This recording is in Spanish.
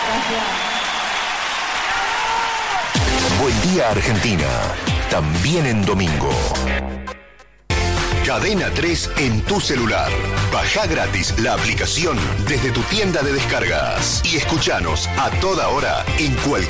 Buen Día Argentina, también en domingo. Cadena 3 en tu celular. Bajá gratis la aplicación desde tu tienda de descargas y escuchanos a toda hora en cualquier